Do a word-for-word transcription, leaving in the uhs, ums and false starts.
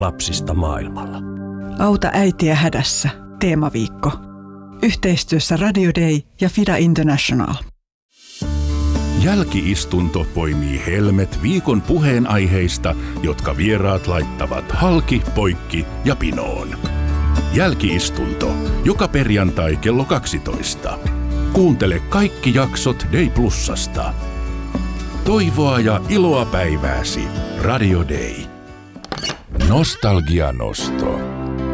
lapsista maailmalla. Auta äitiä hädässä. Teemaviikko. Yhteistyössä Radio Day ja Fida International. Jälki-istunto poimii helmet viikon puheenaiheista, jotka vieraat laittavat halki, poikki ja pinoon. Jälki-istunto. Joka perjantai kello kaksitoista. Kuuntele kaikki jaksot Day Plusasta. Toivoa ja iloa päivääsi. Radio Day. Nostalgianosto.